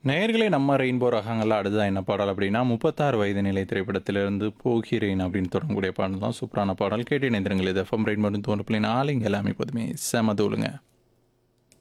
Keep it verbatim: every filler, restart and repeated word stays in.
நேயர்களே நம்ம ரெயின்போ ரகங்கள்ல அடுத்ததான் என்ன பாடல் அப்படின்னா முப்பத்தாறு வயது நிலை திரைப்படத்திலிருந்து போகிறேன் அப்படின்னு தொடங்கக்கூடிய பாடல் தான் சூப்பரான பாடல் கேட்டு இணைந்திருங்கள் இது எஃப்எம் ரெயின்போ தோன்று நாலு இங்கே எல்லாமே எப்போதுமே செம தூளுங்க